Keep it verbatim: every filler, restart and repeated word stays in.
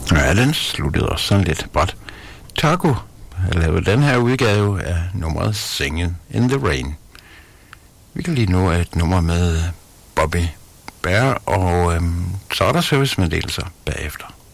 Ja, den sluttede også sådan lidt bræt. Taco har lavet den her udgave af nummeret Singin' in the Rain. Vi kan lige nå et nummer med Bobby Bear, og øhm, så er der servicemeddelelser bagefter.